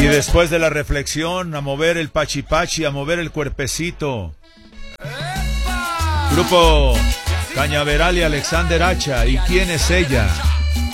después de la reflexión, a mover el pachipachi, a mover el cuerpecito. Grupo Cañaveral y Alexander Hacha. ¿Y quién es ella?